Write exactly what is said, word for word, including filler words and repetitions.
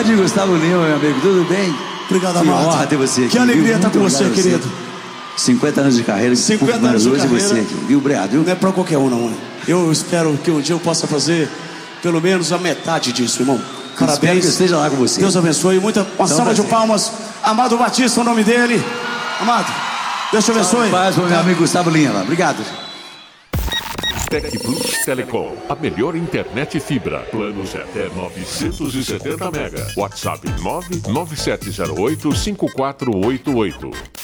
Grande Gustavo Lima, meu amigo, tudo bem? Obrigado, que Amado. honra ter você aqui. Que alegria estar com você, obrigado querido. cinquenta anos de carreira, cinquenta anos de hoje carreira. você aqui, viu, Obrigado, viu? Não é pra qualquer um, não, né? Eu espero que um dia eu possa fazer pelo menos a metade disso, irmão. Parabéns. Espero que eu esteja lá com você. Deus abençoe. Muita, uma Então, salva de palmas. Amado Batista, o nome dele. Amado, Deus te abençoe. Paz para o meu amigo Gustavo Lima. Obrigado. Tec Plus Telecom, a melhor internet fibra. Planos até novecentos e setenta mega. WhatsApp nove nove sete zero oito cinco quatro oito oito.